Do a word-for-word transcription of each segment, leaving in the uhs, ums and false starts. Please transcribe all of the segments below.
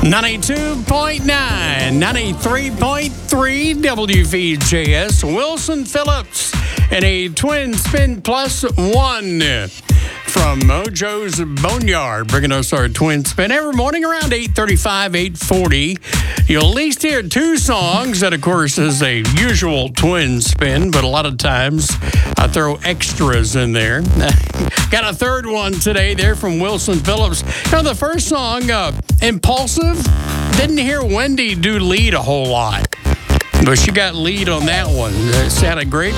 ninety-two point nine, ninety-three point three W V J S. Wilson Phillips and a twin spin plus one from Mojo's Boneyard, bringing us our twin spin every morning around eight thirty-five, eight forty. You'll at least hear two songs. That, of course, is a usual twin spin, but a lot of times I throw extras in there. Got a third one today there from Wilson Phillips. You know, the first song, uh, Impulsive, didn't hear Wendy do lead a whole lot, but she got lead on that one. It sounded great.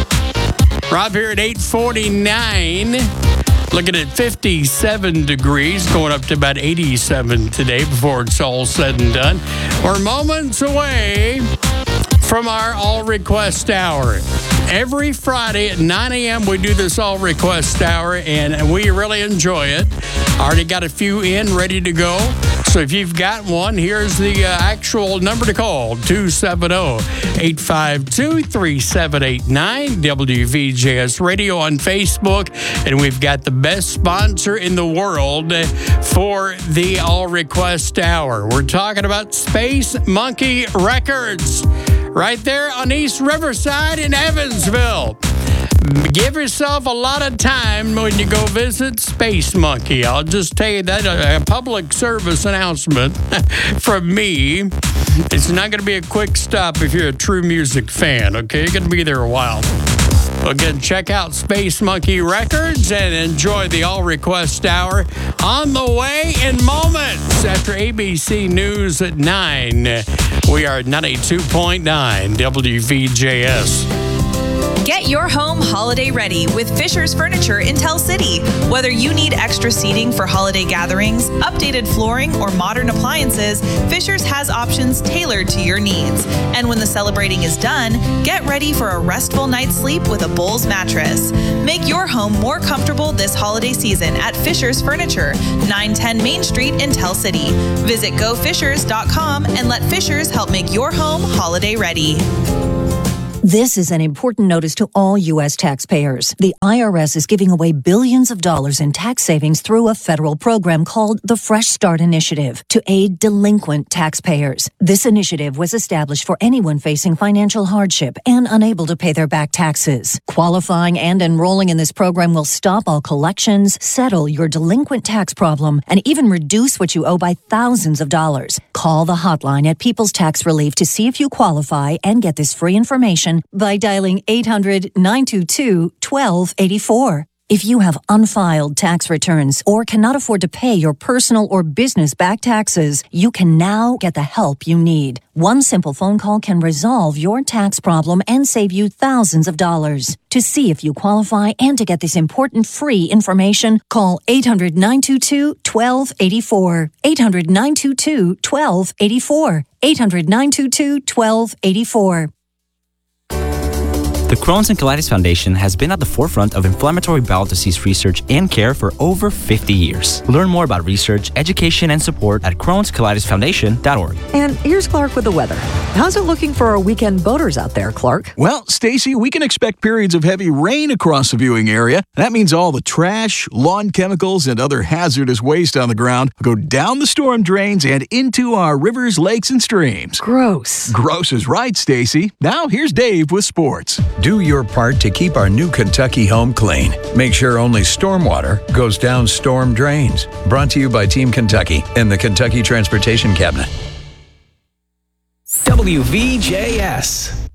Rob here at eight forty-nine. Looking at fifty-seven degrees, going up to about eighty-seven today before it's all said and done. We're moments away from our All Request Hour. Every Friday at nine a.m. we do this All Request Hour, and we really enjoy it. Already got a few in, ready to go. So if you've got one, here's the uh, actual number to call, two seven zero, eight five two, three seven eight nine, W V J S Radio on Facebook. And we've got the best sponsor in the world for the All Request Hour. We're talking about Space Monkey Records, right there on East Riverside in Evansville. Give yourself a lot of time when you go visit Space Monkey. I'll just tell you that, a public service announcement from me. It's not going to be a quick stop if you're a true music fan, okay? You're going to be there a while. Again, check out Space Monkey Records and enjoy the All Request Hour on the way in moments after A B C News at nine. We are ninety-two point nine W V J S. Get your home holiday ready with Fisher's Furniture in Tell City. Whether you need extra seating for holiday gatherings, updated flooring, or modern appliances, Fisher's has options tailored to your needs. And when the celebrating is done, get ready for a restful night's sleep with a Bowls mattress. Make your home more comfortable this holiday season at Fisher's Furniture, nine ten Main Street in Tell City. Visit go fishers dot com and let Fisher's help make your home holiday ready. This is an important notice to all U S taxpayers. The I R S is giving away billions of dollars in tax savings through a federal program called the Fresh Start Initiative to aid delinquent taxpayers. This initiative was established for anyone facing financial hardship and unable to pay their back taxes. Qualifying and enrolling in this program will stop all collections, settle your delinquent tax problem, and even reduce what you owe by thousands of dollars. Call the hotline at People's Tax Relief to see if you qualify and get this free information by dialing eight hundred, nine two two, one two eight four. If you have unfiled tax returns or cannot afford to pay your personal or business back taxes, you can now get the help you need. One simple phone call can resolve your tax problem and save you thousands of dollars. To see if you qualify and to get this important free information, call eight hundred, nine two two, one two eight four. eight hundred, nine two two, one two eight four. eight hundred, nine two two, one two eight four. The Crohn's and Colitis Foundation has been at the forefront of inflammatory bowel disease research and care for over fifty years. Learn more about research, education, and support at crohns colitis foundation dot org. And here's Clark with the weather. How's it looking for our weekend boaters out there, Clark? Well, Stacy, we can expect periods of heavy rain across the viewing area. That means all the trash, lawn chemicals, and other hazardous waste on the ground will go down the storm drains and into our rivers, lakes, and streams. Gross. Gross is right, Stacy. Now here's Dave with sports. Do your part to keep our new Kentucky home clean. Make sure only stormwater goes down storm drains. Brought to you by Team Kentucky and the Kentucky Transportation Cabinet. W V J S.